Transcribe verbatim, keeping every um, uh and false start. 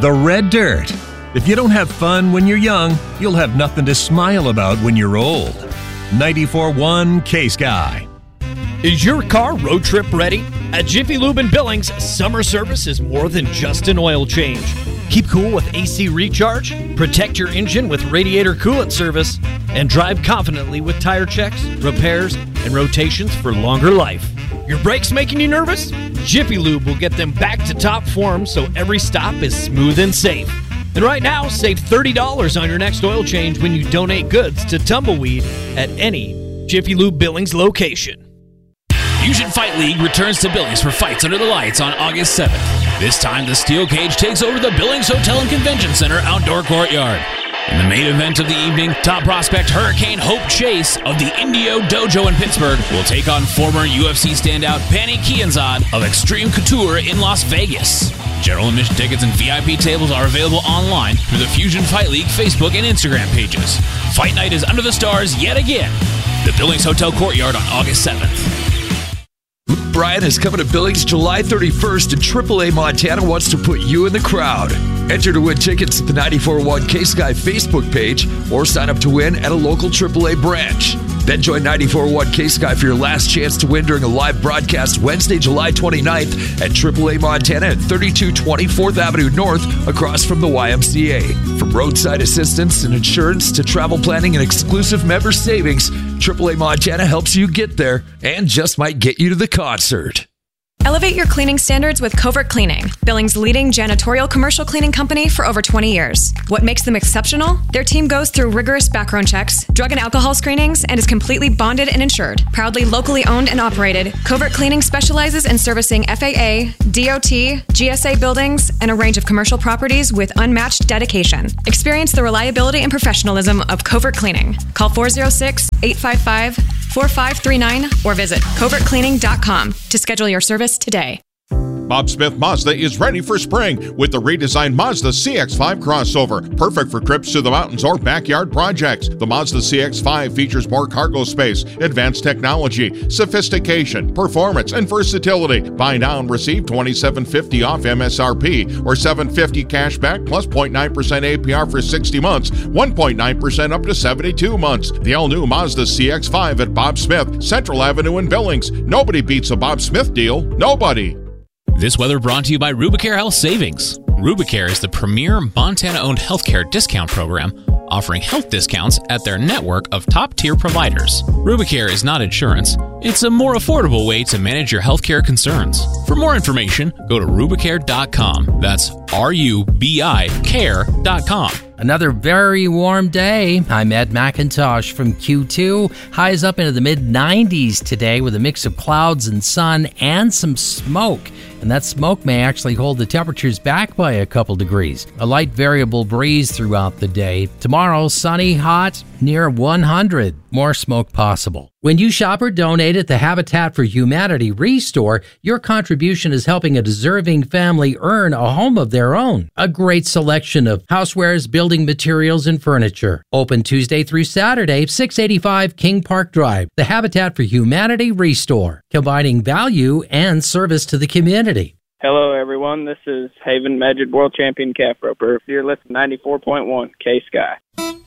The Red Dirt. If you don't have fun when you're young, you'll have nothing to smile about when you're old. ninety-four point one K-Sky. Is your car road trip ready? At Jiffy Lube in Billings, summer service is more than just an oil change. Keep cool with A C recharge, protect your engine with radiator coolant service, and drive confidently with tire checks, repairs, and rotations for longer life. Your brakes making you nervous? Jiffy Lube will get them back to top form so every stop is smooth and safe. And right now, save thirty dollars on your next oil change when you donate goods to Tumbleweed at any Jiffy Lube Billings location. Fusion Fight League returns to Billings for Fights Under the Lights on August seventh. This time, the Steel Cage takes over the Billings Hotel and Convention Center outdoor courtyard. In the main event of the evening, top prospect Hurricane Hope Chase of the Indio Dojo in Pittsburgh will take on former U F C standout Pannie Kianzad of Extreme Couture in Las Vegas. General admission tickets and V I P tables are available online through the Fusion Fight League Facebook and Instagram pages. Fight night is under the stars yet again. The Billings Hotel Courtyard on August seventh. Luke Bryan is coming to Billings July thirty-first, and triple A Montana wants to put you in the crowd. Enter to win tickets at the ninety-four point one K-Sky Facebook page or sign up to win at a local triple A branch. Then join ninety-four point one K-Sky for your last chance to win during a live broadcast Wednesday, July twenty-ninth at triple A Montana at thirty-two twenty fourth Avenue North across from the Y M C A. From roadside assistance and insurance to travel planning and exclusive member savings, triple A Montana helps you get there and just might get you to the concert. Elevate your cleaning standards with Covert Cleaning, Billings' leading janitorial commercial cleaning company for over twenty years. What makes them exceptional? Their team goes through rigorous background checks, drug and alcohol screenings, and is completely bonded and insured. Proudly locally owned and operated, Covert Cleaning specializes in servicing F A A, D O T, G S A buildings, and a range of commercial properties with unmatched dedication. Experience the reliability and professionalism of Covert Cleaning. Call four oh six, eight five five, four five three nine or visit covert cleaning dot com to schedule your service today. Bob Smith Mazda is ready for spring with the redesigned Mazda C X five crossover. Perfect for trips to the mountains or backyard projects. The Mazda C X five features more cargo space, advanced technology, sophistication, performance, and versatility. Buy now and receive twenty-seven fifty off M S R P or seven fifty cash back plus zero point nine percent A P R for sixty months, one point nine percent up to seventy-two months. The all-new Mazda C X five at Bob Smith, Central Avenue in Billings. Nobody beats a Bob Smith deal. Nobody. This weather brought to you by Rubicare Health Savings. Rubicare is the premier Montana-owned healthcare discount program, offering health discounts at their network of top-tier providers. Rubicare is not insurance. It's a more affordable way to manage your healthcare concerns. For more information, go to rubicare dot com. That's R U B I care dot com. Another very warm day. I'm Ed McIntosh from Q two. Highs up into the mid nineties today with a mix of clouds and sun and some smoke. And that smoke may actually hold the temperatures back by a couple degrees. A light variable breeze throughout the day. Tomorrow, sunny, hot, near one hundred. More smoke possible. When you shop or donate at the Habitat for Humanity Restore, your contribution is helping a deserving family earn a home of their own. A great selection of housewares, building materials, and furniture. Open Tuesday through Saturday, six eighty-five King Park Drive. The Habitat for Humanity Restore, combining value and service to the community. Hello, everyone. This is Haven Majid World Champion Calf Roper. You're listening to ninety-four point one K-Sky.